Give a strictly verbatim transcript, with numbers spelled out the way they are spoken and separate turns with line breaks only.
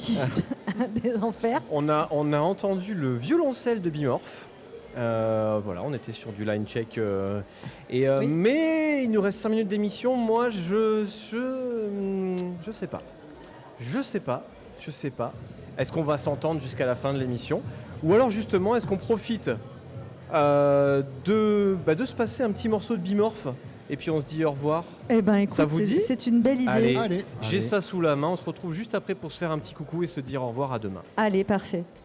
artiste des enfers.
On a, on a entendu le violoncelle de Bimorph. Euh, voilà, on était sur du line check. Euh, et, euh,
Oui.
Mais il nous reste cinq minutes d'émission. Moi, je, je, je sais pas. Je sais pas. Je sais pas. Est-ce qu'on va s'entendre jusqu'à la fin de l'émission? Ou alors justement, est-ce qu'on profite euh, de, bah, de se passer un petit morceau de Bimorph et puis on se dit au revoir?
Eh ben, écoute,
Ça vous
c'est,
dit
c'est une belle idée.
Allez,
Allez.
j'ai
Allez.
ça sous la main. On se retrouve juste après pour se faire un petit coucou et se dire au revoir à demain.
Allez, parfait.